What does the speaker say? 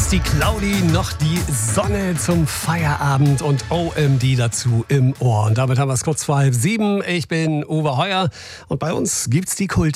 ist die Claudi, noch die Sonne zum Feierabend und OMD dazu im Ohr. Und damit haben wir es kurz vor 6:30. Ich bin Uwe Heuer und bei uns gibt's die Kult.